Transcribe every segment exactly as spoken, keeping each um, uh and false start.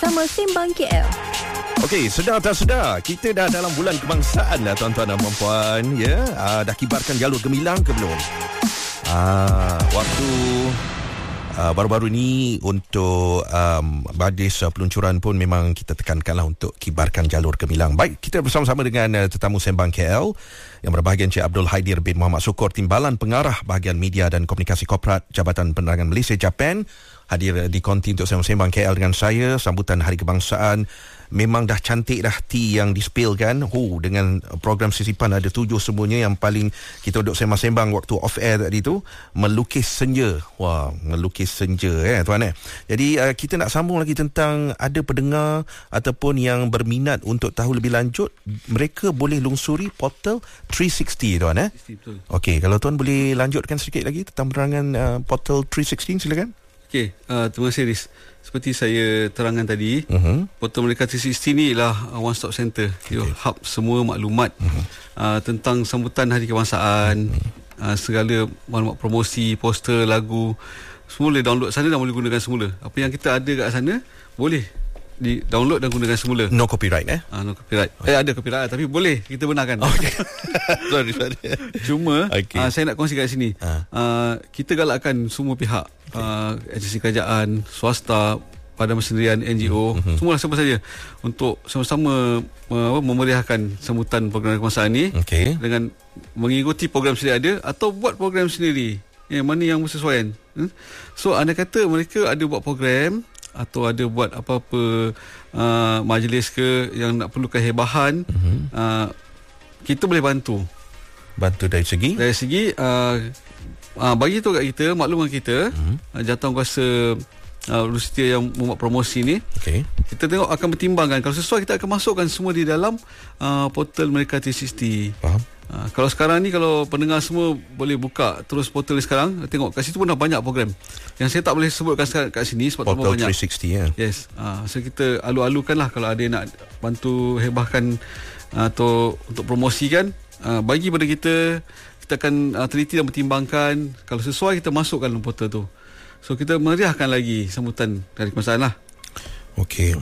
bersama Sembang K L. Okey, sedar tak sedar, kita dah dalam bulan kebangsaan dah tuan-tuan dan puan-puan, ya. Uh, dah kibarkan jalur gemilang ke belum? Ah, uh, waktu Uh, baru-baru ni untuk um, badis uh, peluncuran pun memang kita tekankanlah untuk kibarkan jalur gemilang. Baik, kita bersama-sama dengan uh, tetamu Sembang K L yang berbahagian Encik Abdul Haidir bin Muhammad Sukur, Timbalan Pengarah Bahagian Media dan Komunikasi Korporat Jabatan Penerangan Malaysia Japan, hadir uh, di konti untuk Sembang K L dengan saya. Sambutan Hari Kebangsaan memang dah cantik dah tea yang dispilkan. Hu, dengan program sisipan ada tujuh semuanya. Yang paling kita duduk sembang-sembang waktu off air tadi tu, melukis senja. Wah, melukis senja eh tuan eh. Jadi uh, kita nak sambung lagi tentang ada pendengar ataupun yang berminat untuk tahu lebih lanjut, mereka boleh lungsuri portal tiga enam nol tuan eh. Okey, kalau tuan boleh lanjutkan sedikit lagi tentang penerangan uh, portal tiga enam nol, silakan. Okey, uh, terima kasih Riz. Seperti saya terangkan tadi, uh-huh. portal Merdeka tiga enam nol ni ialah one stop center, okay. hub semua maklumat uh-huh. uh, tentang sambutan Hari Kebangsaan, uh-huh. uh, segala maklumat promosi, poster, lagu, semua boleh download sana dan boleh gunakan semula. Apa yang kita ada kat sana boleh di download dan gunakan semula. No copyright eh? Uh, no copyright. Okay. Eh ada copyright tapi boleh kita benarkan. Okay. sorry sorry. Cuma okay. uh, saya nak kongsi kat sini. Uh. Uh, kita galakkan semua pihak, okay. uh, agensi kerajaan, swasta, Badan Persendirian, N G O, mm-hmm. semua siapa saja untuk sama-sama uh, memeriahkan sambutan program kebangsaan ni, okay. dengan mengikuti program sedia ada atau buat program sendiri. Ya, mana yang bersesuaian. Hmm? So anda kata mereka ada buat program atau ada buat apa-apa uh, majlis ke yang nak perlukan hebahan, mm-hmm. uh, kita boleh bantu. Bantu dari segi? Dari segi uh, uh, bagi tahu kat kita, maklumkan kita, mm-hmm. uh, jawatankuasa uh, Rusia yang membuat promosi ni, okay. kita tengok akan bertimbangkan. Kalau sesuai, kita akan masukkan semua di dalam uh, portal Merdeka tiga enam nol. Faham? Uh, kalau sekarang ni, kalau pendengar semua boleh buka terus portal ni sekarang, tengok kat situ pun dah banyak program yang saya tak boleh sebutkan sekarang kat sini sebab portal terlalu banyak. tiga enam nol ya. Yes. Uh, so kita alu-alukan lah kalau ada yang nak bantu hebahkan uh, atau untuk promosikan, uh, bagi pada kita, kita akan uh, teliti dan bertimbangkan. Kalau sesuai, kita masukkan dalam portal tu. So kita meriahkan lagi sambutan Hari Kebangsaan lah. Okey.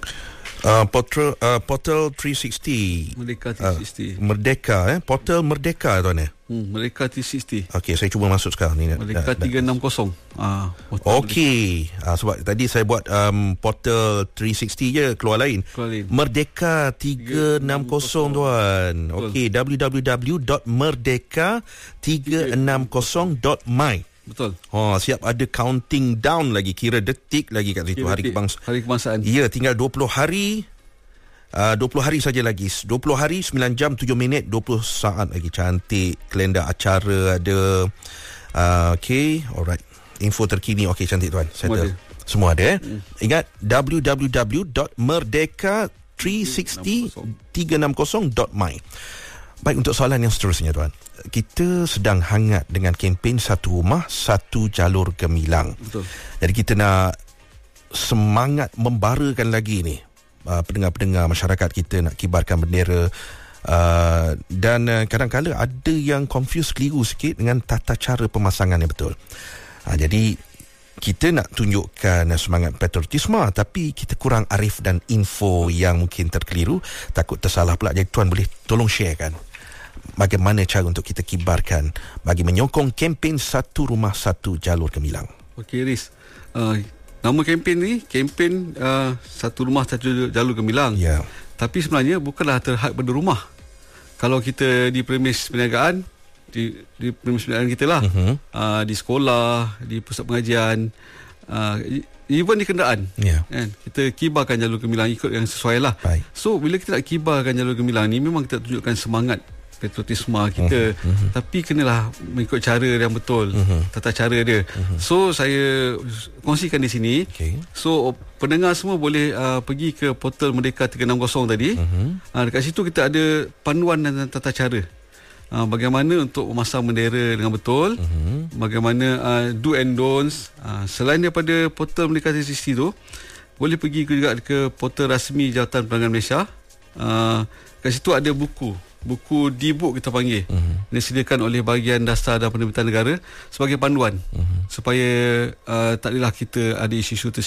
Uh, portal uh, portal tiga enam nol Merdeka tiga enam nol. uh, Merdeka eh portal Merdeka tuan eh. Hmm, Merdeka tiga enam nol. Okey, saya cuba masuk sekarang ni. Merdeka tiga enam nol. Ah, okey. Ah, sebab tadi saya buat um, portal tiga enam nol je keluar lain. Keluar lain. Merdeka tiga enam nol tuan. Okey, w w w dot merdeka tiga enam nol dot my. Betul. Oh, siap ada counting down lagi, kira detik lagi kat situ. Hari Kebangsaan. Hari Kebangsaan. Ya, tinggal dua puluh hari. Uh, dua puluh hari saja lagi. dua puluh hari, sembilan jam, tujuh minit, dua puluh saat lagi. Cantik. Kalender acara ada. Uh, okay, alright. Info terkini. Okay, cantik tuan. Settle. Semua ada eh. Hmm. Ingat w w w dot merdeka tiga enam nol dot my. Baik, untuk soalan yang seterusnya tuan, kita sedang hangat dengan kempen Satu Rumah Satu Jalur Gemilang. Betul. Jadi kita nak semangat membarakan lagi ni uh, pendengar-pendengar masyarakat kita nak kibarkan bendera, uh, dan uh, kadang-kadang ada yang confuse, keliru sikit dengan tata cara pemasangan yang betul. Uh, jadi kita nak tunjukkan semangat patriotisme, tapi kita kurang arif dan info yang mungkin terkeliru, takut tersalah pula. Jadi tuan boleh tolong sharekan bagaimana cara untuk kita kibarkan bagi menyokong kempen Satu Rumah Satu Jalur Gemilang. Okey Riz, uh, nama kempen ni kempen uh, Satu Rumah Satu Jalur Gemilang. Ya. Tapi sebenarnya bukanlah terhad pada rumah. Kalau kita di premis perniagaan, di, di premis perniagaan kita lah, uh-huh. uh, di sekolah, di pusat pengajian, uh, even di kenderaan, yeah. kan? Kita kibarkan jalur gemilang ikut yang sesuai lah. Baik. So bila kita nak kibarkan jalur gemilang ni, memang kita tunjukkan semangat patriotisme kita, uh-huh. Uh-huh. tapi kenalah mengikut cara yang betul, uh-huh. tata cara dia. Uh-huh. So saya kongsikan di sini. Okay. So pendengar semua boleh uh, pergi ke portal Merdeka tiga enam nol tadi. Uh-huh. Uh, dekat situ kita ada panduan dan tata cara. Uh, bagaimana untuk memasang bendera dengan betul, uh-huh. bagaimana uh, do and don'ts. Uh, selain daripada portal Merdeka tiga enam nol tu, boleh pergi juga ke portal rasmi Jabatan Penerangan Malaysia. Uh, kat situ ada buku, buku D-book kita panggil, uh-huh. disediakan oleh Bahagian Dasar dan Penerbitan Negara sebagai panduan, uh-huh. supaya uh, tak adalah kita ada isu-isu tersilap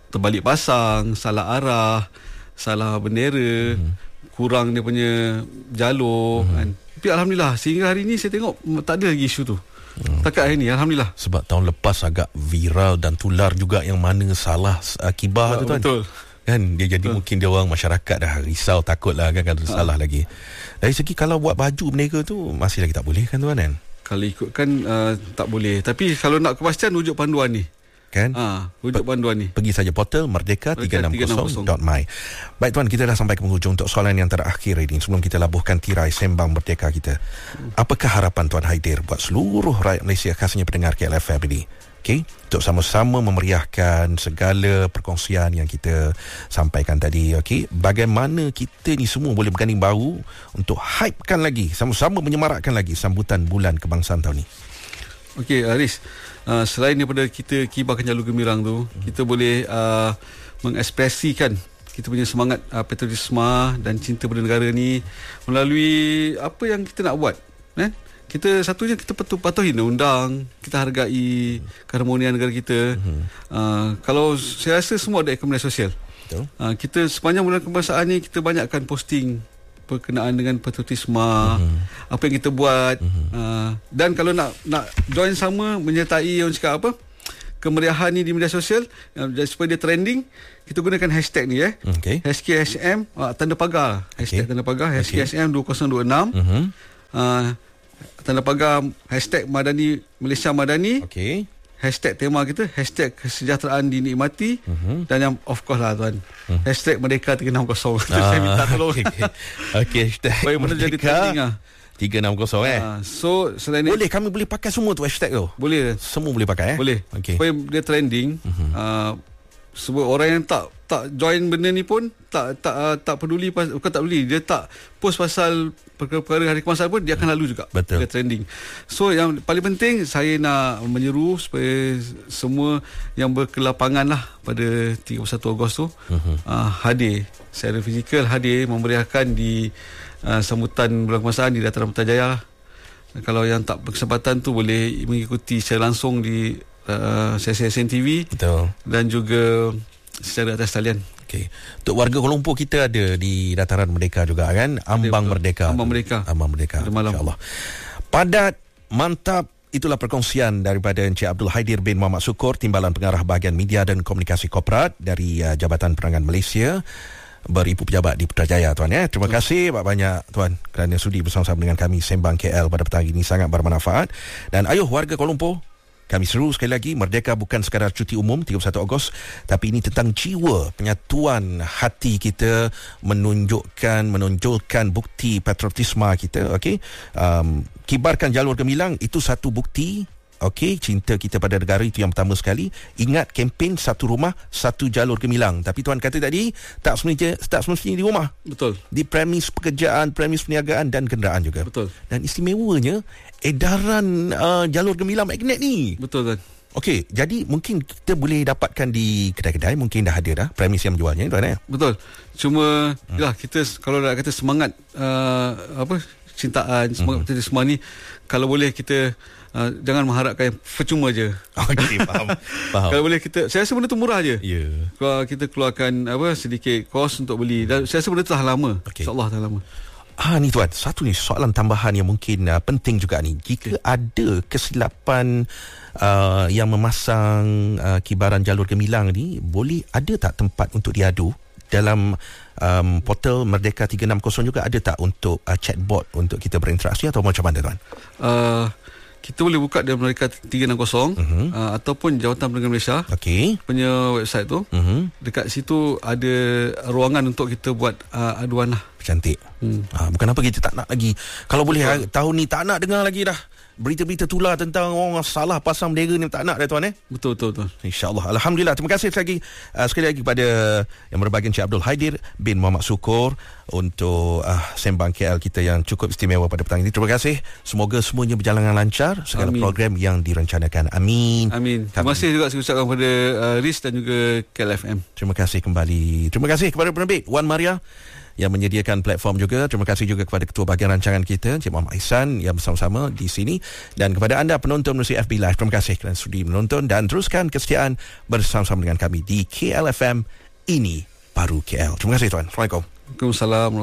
terbalik pasang, salah arah, salah bendera, hmm. kurang dia punya jalur hmm. kan. Tapi alhamdulillah sehingga hari ni saya tengok tak ada lagi isu tu. Hmm. Takat hari ni alhamdulillah. Sebab tahun lepas agak viral dan tular juga yang mana salah uh, kibah tu kan. Betul. Kan dia jadi betul. Mungkin dia orang masyarakat dah risau takutlah kan kalau ha. salah lagi. Dari segi kalau buat baju bendera tu masih lagi tak boleh kan tuan kan? Kalau ikutkan uh, tak boleh. Tapi kalau nak kepastian rujuk panduan ni. Kan? Ha, rujuk Pe- panduan ni. Pergi saja portal merdeka tiga enam kosong dot my. Baik tuan, kita dah sampai ke penghujung untuk soalan yang terakhir ini sebelum kita labuhkan tirai sembang merdeka kita. Apakah harapan Tuan Haidir buat seluruh rakyat Malaysia, khasnya pendengar K L F M ini? Okey, untuk sama-sama memeriahkan segala perkongsian yang kita sampaikan tadi. Okey, bagaimana kita ni semua boleh berganding bahu untuk hypekan lagi, sama-sama menyemarakkan lagi sambutan bulan kebangsaan tahun ni. Okey, Aris, uh, selain daripada kita kibarkan jalur gemilang tu, hmm. kita boleh uh, mengekspresikan kita punya semangat uh, patriotisme dan cinta pada negara ni melalui apa yang kita nak buat, eh? Kita satunya kita patuh patuhi undang-undang, kita hargai keharmonian negara kita. Mm-hmm. Uh, kalau saya rasa semua ada ekonomi sosial. Betul. Uh, kita sepanjang bulan kebangsaan ni kita banyakkan posting berkenaan dengan patriotisme, mm-hmm. apa yang kita buat. Mm-hmm. Uh, dan kalau nak nak join sama menyertai orang cakap apa? Kemeriahan ni di media sosial uh, supaya dia trending, kita gunakan hashtag ni eh. Okay. Hashtag S M uh, tanda pagar. Hashtag okay. tanda pagar hashtag okay. S M dua kosong dua enam. Mm-hmm. Uh, tanda pagar hashtag Madani Malaysia Madani. Okey. Hashtag tema kita hashtag kesejahteraan dinikmati. Uh-huh. Dan yang of course lah tuan, uh-huh. hashtag Merdeka tiga enam kosong. Ah, saya minta tolong. Okey, okay. okay, hashtag supaya benda jadi trending lah. tiga enam kosong eh. Uh, so selain boleh ni, kami boleh pakai semua tu hashtag tu. Boleh. Semua boleh pakai eh. Boleh. Okay. Supaya dia trending. Uh-huh. Uh, sebab orang yang tak tak join benda ni pun tak tak uh, tak peduli pas, bukan tak peduli, dia tak post pasal perkara-perkara hari kebangsaan pun dia akan lalu juga. Betul. Dia trending. So yang paling penting saya nak menyeru supaya semua yang berkelapangan lah pada tiga puluh satu Ogos tu uh-huh. uh, hadir secara fizikal, hadir memeriahkan di uh, sambutan bulan kebangsaan di Dataran Putrajaya lah. Kalau yang tak berkesempatan tu boleh mengikuti secara langsung di uh, S S N T V. Betul. Dan juga secara atas talian. Okey. Untuk warga Kuala Lumpur kita ada di Dataran Merdeka juga kan? Ambang Merdeka. Ambang Merdeka. Ambang Merdeka. InsyaAllah. Padat, mantap. Itulah perkongsian daripada Encik Abdul Haidir bin Muhammad Sukur, Timbalan Pengarah Bahagian Media dan Komunikasi Korporat dari uh, Jabatan Penerangan Malaysia, beribu pejabat di Putrajaya tuan ya. Terima kasih banyak tuan kerana sudi bersama-sama dengan kami sembang K L pada petang ini, sangat bermanfaat. Dan ayuh warga Kuala Lumpur, kami seru sekali lagi, merdeka bukan sekadar cuti umum tiga puluh satu Ogos, tapi ini tentang jiwa penyatuan hati kita, menunjukkan menonjolkan bukti patriotisme kita. Okey, um, kibarkan jalur gemilang itu satu bukti. Okey, cinta kita pada negara itu yang pertama sekali. Ingat kempen satu rumah satu jalur gemilang. Tapi tuan kata tadi tak semestinya tak semestinya di rumah. Betul. Di premis pekerjaan, premis perniagaan dan kenderaan juga. Betul. Dan istimewanya edaran uh, jalur gemilang magnet ni. Betul kan. Okey, jadi mungkin kita boleh dapatkan di kedai-kedai, mungkin dah ada dah premis yang menjualnya tuan ya. Betul. Cuma hmm. yalah, kita kalau nak kata semangat uh, apa cintaan, semangat hmm. semua ni, kalau boleh kita Uh, jangan mengharapkan yang percuma je. Okey, faham. Faham. Kalau boleh kita, saya rasa benda tu murah je. Ya. Yeah. Kalau kita keluarkan apa sedikit kos untuk beli, dan saya rasa benda tu dah lama. Okay. InsyaAllah dah lama. Ah ni tuan, satu ni soalan tambahan yang mungkin uh, penting juga ni. Jika okay. ada kesilapan uh, yang memasang uh, kibaran jalur gemilang ni, boleh ada tak tempat untuk diadu? Dalam um, portal Merdeka tiga enam kosong juga ada tak untuk uh, chatbot untuk kita berinteraksi atau macam mana tuan? Uh, kita boleh buka dalam Merdeka tiga enam kosong uh-huh. uh, ataupun Jawatan Perdagangan Malaysia okay. punya website tu. Uh-huh. Dekat situ ada ruangan untuk kita buat uh, aduan lah. Cantik. Hmm. Uh, bukan apa kita tak nak lagi. Kalau boleh ha, tahun ni tak nak dengar lagi dah berita-berita tular tentang orang salah pasang bendera ni, tak nak dah tuan eh. Betul betul betul. InsyaAllah. Alhamdulillah. Terima kasih sekali lagi uh, sekali lagi kepada yang berbahagia Encik Abdul Haidir bin Muhammad Sukur untuk uh, sembang K L kita yang cukup istimewa pada petang ini. Terima kasih. Semoga semuanya berjalan dengan lancar, segala Amin. Program yang direncanakan. Amin. Amin. Terima kasih juga saya ucapkan kepada uh, Riz dan juga K L F M. Terima kasih kembali. Terima kasih kepada penerbit Wan Maria yang menyediakan platform juga. Terima kasih juga kepada Ketua Bahagian Rancangan kita, Encik Muhammad Ihsan, yang bersama-sama di sini. Dan kepada anda penonton melalui F B Live, terima kasih kerana sudi menonton dan teruskan kesetiaan bersama-sama dengan kami di K L F M. Ini Baru K L. Terima kasih tuan. Assalamualaikum. Waalaikumsalam.